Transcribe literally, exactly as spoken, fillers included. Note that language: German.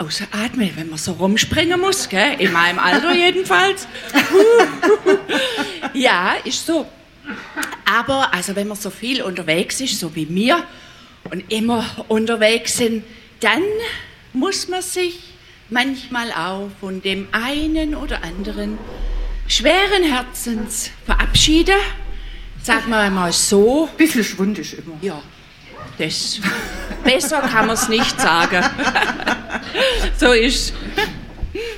ausatmen, wenn man so rumspringen muss, gell? In meinem Alter jedenfalls. Ja, ist so. Aber also wenn man so viel unterwegs ist, so wie wir, und immer unterwegs sind, dann muss man sich manchmal auch von dem einen oder anderen schweren Herzens verabschieden. Sagen wir einmal so. Bisschen schwundig immer. Ja, das, besser kann man es nicht sagen. So ist